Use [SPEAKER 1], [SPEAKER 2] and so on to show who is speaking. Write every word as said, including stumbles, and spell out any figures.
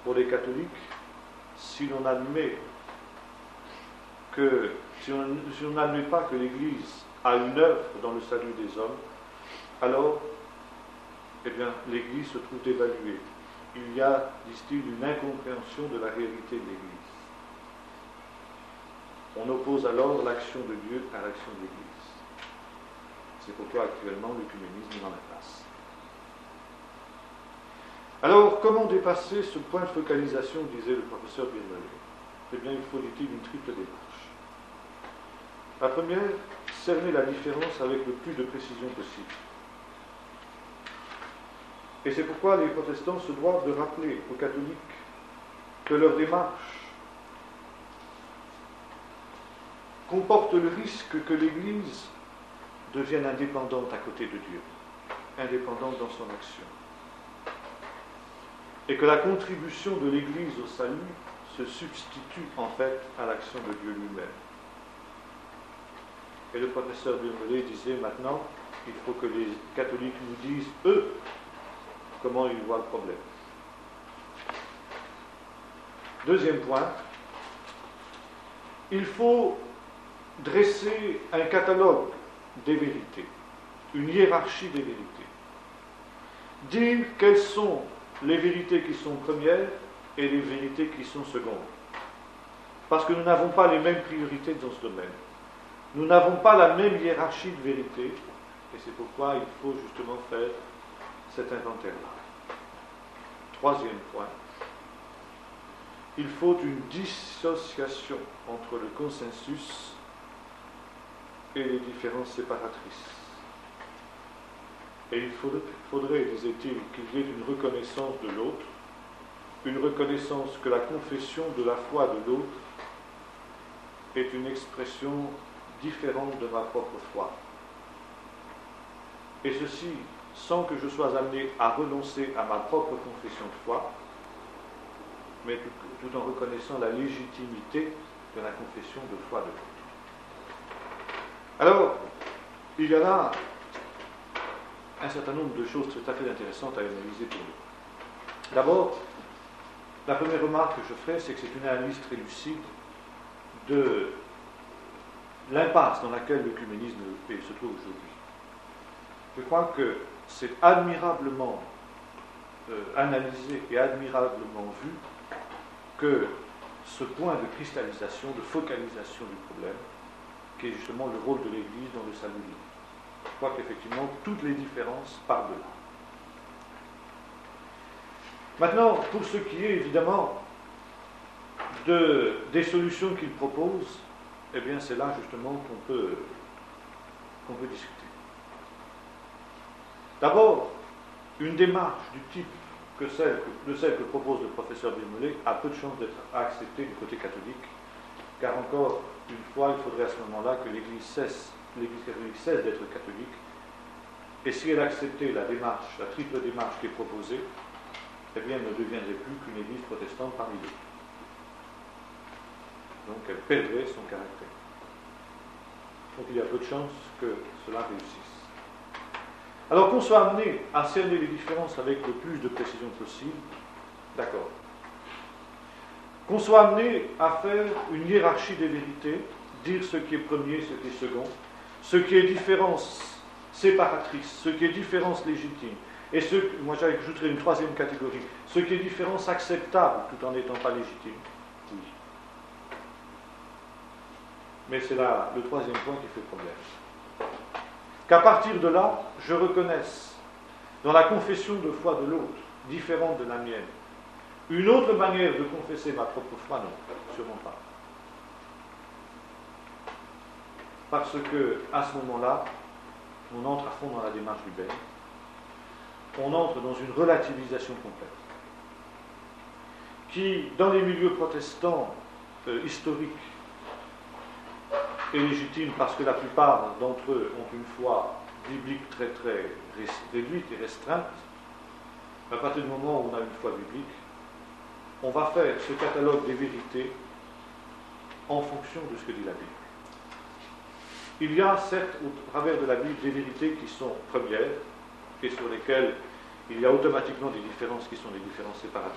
[SPEAKER 1] pour les catholiques, si l'on admet que, si on si on n'admet pas que l'Église a une œuvre dans le salut des hommes, alors, eh bien, l'Église se trouve dévaluée. Il y a, disent-ils, une incompréhension de la réalité de l'Église. On oppose alors l'action de Dieu à l'action de l'Église. C'est pourquoi actuellement l'œcuménisme est dans la place. Alors, comment dépasser ce point de focalisation, disait le professeur Birmele? Eh bien, il faut, dit-il, une triple démarche. La première, cerner la différence avec le plus de précision possible. Et c'est pourquoi les protestants se doivent de rappeler aux catholiques que leur démarche comporte le risque que l'Église devienne indépendante à côté de Dieu, indépendante dans son action. Et que la contribution de l'Église au salut se substitue en fait à l'action de Dieu lui-même. Et le professeur Birmele disait maintenant, il faut que les catholiques nous disent, eux, comment ils voient le problème. Deuxième point, il faut dresser un catalogue des vérités, une hiérarchie des vérités. Dire quelles sont les vérités qui sont premières et les vérités qui sont secondes. Parce que nous n'avons pas les mêmes priorités dans ce domaine. Nous n'avons pas la même hiérarchie de vérité, et c'est pourquoi il faut justement faire cet inventaire-là. Troisième point, il faut une dissociation entre le consensus et les différences séparatrices. Et il faudrait, faudrait disait-il, qu'il y ait une reconnaissance de l'autre, une reconnaissance que la confession de la foi de l'autre est une expression différente de ma propre foi. Et ceci sans que je sois amené à renoncer à ma propre confession de foi, mais tout, tout en reconnaissant la légitimité de la confession de foi de l'autre. Alors, il y a là un certain nombre de choses tout à fait intéressantes à analyser pour nous. D'abord, la première remarque que je ferai, c'est que c'est une analyse très lucide de l'impasse dans laquelle l'œcuménisme se trouve aujourd'hui. Je crois que c'est admirablement euh, analysé et admirablement vu que ce point de cristallisation, de focalisation du problème, qui est justement le rôle de l'Église dans le salut libre. Je crois qu'effectivement, toutes les différences partent de là. Maintenant, pour ce qui est évidemment de, des solutions qu'il propose, eh bien c'est là justement qu'on peut, qu'on peut discuter. D'abord, une démarche du type que celle que, de celle que propose le professeur Birmele a peu de chances d'être acceptée du côté catholique, car encore une fois, il faudrait à ce moment-là que l'Église cesse, l'Église catholique cesse d'être catholique, et si elle acceptait la démarche, la triple démarche qui est proposée, eh bien, elle ne deviendrait plus qu'une Église protestante parmi d'autres. Donc, elle perdrait son caractère. Donc, il y a peu de chances que cela réussisse. Alors qu'on soit amené à cerner les différences avec le plus de précision possible, d'accord. Qu'on soit amené à faire une hiérarchie des vérités, dire ce qui est premier, ce qui est second, ce qui est différence séparatrice, ce qui est différence légitime, et ce, moi j'ajouterais une troisième catégorie, ce qui est différence acceptable tout en n'étant pas légitime. Oui. Mais c'est là le troisième point qui fait problème. Qu'à partir de là, je reconnaisse dans la confession de foi de l'autre, différente de la mienne, une autre manière de confesser ma propre foi, non, sûrement pas. Parce que, à ce moment-là, on entre à fond dans la démarche humaine, on entre dans une relativisation complète, qui, dans les milieux protestants euh, historiques, est légitime parce que la plupart d'entre eux ont une foi biblique très très réduite et restreinte. À partir du moment où on a une foi biblique, on va faire ce catalogue des vérités en fonction de ce que dit la Bible. Il y a certes au travers de la Bible des vérités qui sont premières et sur lesquelles il y a automatiquement des différences qui sont des différences séparatrices.